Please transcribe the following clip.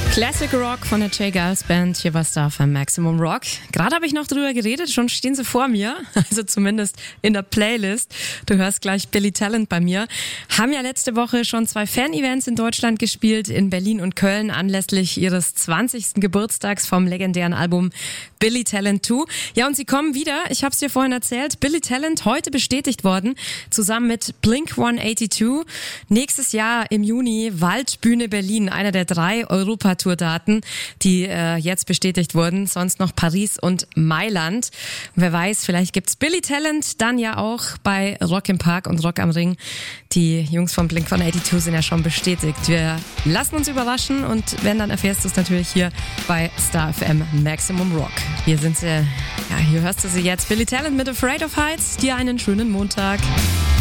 Classic Rock von der J-Girls Band, hier war Star FM Maximum Rock. Gerade habe ich noch drüber geredet, schon stehen sie vor mir, also zumindest in der Playlist. Du hörst gleich Billy Talent bei mir. Haben ja letzte Woche schon 2 Fan-Events in Deutschland gespielt, in Berlin und Köln, anlässlich ihres 20. Geburtstags vom legendären Album Billy Talent 2. Ja, und sie kommen wieder, ich habe es dir vorhin erzählt, Billy Talent heute bestätigt worden, zusammen mit Blink 182. Nächstes Jahr im Juni Waldbühne Berlin, einer der 3 Europatour-Daten, die jetzt bestätigt wurden. Sonst noch Paris und Mailand. Und wer weiß, vielleicht gibt's Billy Talent dann ja auch bei Rock im Park und Rock am Ring. Die Jungs von Blink 182 sind ja schon bestätigt. Wir lassen uns überraschen und wenn, dann erfährst du es natürlich hier bei Star FM Maximum Rock. Hier sind sie, ja, hier hörst du sie jetzt. Billy Talent mit Afraid of Heights. Dir einen schönen Montag.